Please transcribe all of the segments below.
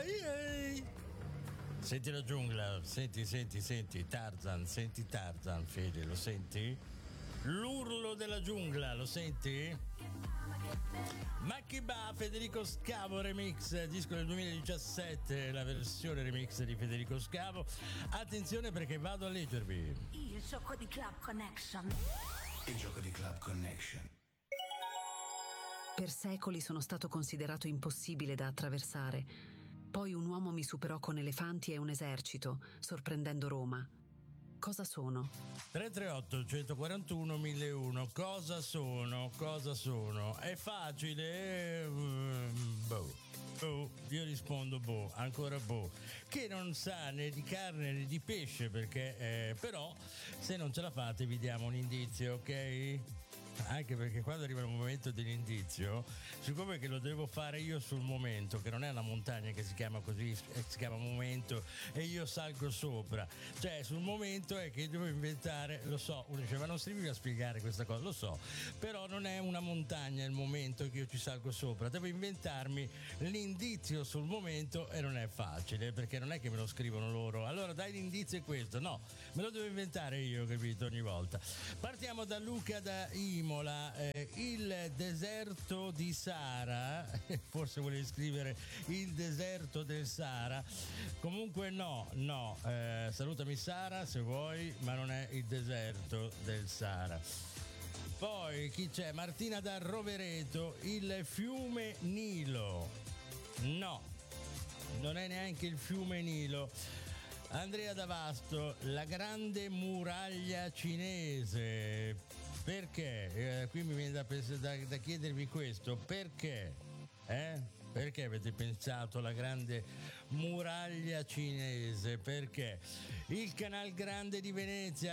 Senti la giungla, senti Tarzan, senti Tarzan, Fede, lo senti? L'urlo della giungla, lo senti? Makiba, Federico Scavo remix, disco del 2017, la versione remix di Federico Scavo. Attenzione perché vado a leggervi. Il gioco di Club Connection. Il gioco di Club Connection. Per secoli sono stato considerato impossibile da attraversare. Poi un uomo mi superò con elefanti e un esercito, sorprendendo Roma. Cosa sono? 338 141 1001. Cosa sono? È facile? Io rispondo ancora che non sa né di carne né di pesce, perché però se non ce la fate vi diamo un indizio, ok? Anche perché quando arriva il momento dell'indizio, siccome che lo devo fare io sul momento, che non è una montagna che si chiama così, si chiama momento, e io salgo sopra, cioè sul momento è che devo inventare, lo so, uno dice ma non serviva a spiegare questa cosa, lo so, però non è una montagna il momento che io ci salgo sopra, devo inventarmi l'indizio sul momento e non è facile, perché non è che me lo scrivono loro, allora dai l'indizio è questo, no, me lo devo inventare io, capito, ogni volta. Partiamo da Luca da Imola. Il deserto di Sahara, forse vuole scrivere il deserto del Sahara, comunque no, salutami Sara se vuoi, ma non è il deserto del Sahara. Poi chi c'è? Martina da Rovereto, il fiume Nilo, no, non è neanche il fiume Nilo. Andrea da Vasto, la grande muraglia cinese. Perché? Qui mi viene da chiedervi questo. Perché? Perché avete pensato alla grande muraglia cinese? Perché? Il Canal Grande di Venezia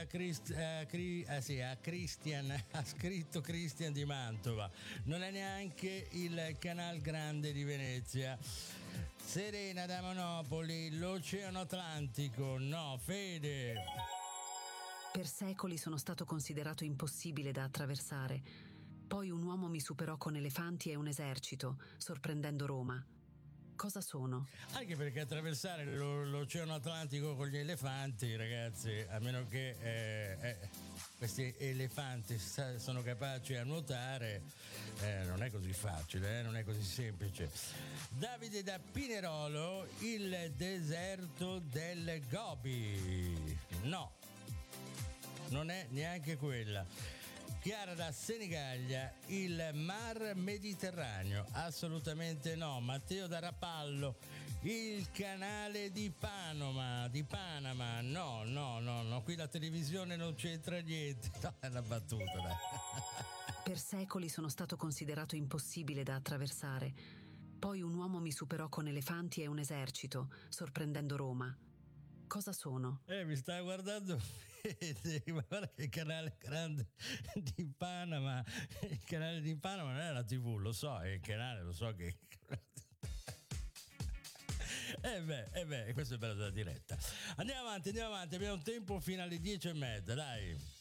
ha scritto Christian di Mantova. Non è neanche il Canal Grande di Venezia. Serena da Monopoli, l'Oceano Atlantico. No, Fede. Per secoli sono stato considerato impossibile da attraversare. Poi un uomo mi superò con elefanti e un esercito, sorprendendo Roma. Cosa sono? Anche perché attraversare l'Oceano Atlantico con gli elefanti, ragazzi, a meno che questi elefanti sono capaci a nuotare, non è così facile, non è così semplice. Davide da Pinerolo, il deserto del Gobi. No, non è neanche quella. Chiara da Senigallia, il mar Mediterraneo, assolutamente no. Matteo da Rapallo, il canale di Panama, no, qui la televisione non c'entra niente, no, è una battuta, dai. Per secoli sono stato considerato impossibile da attraversare. Poi un uomo mi superò con elefanti e un esercito, sorprendendo Roma. Cosa sono? Mi sta guardando, ma guarda che canale grande di Panama. Il canale di Panama non è la TV, lo so, è il canale, lo so che. Questo è bello della diretta. Andiamo avanti, abbiamo un tempo fino alle 10:30, dai.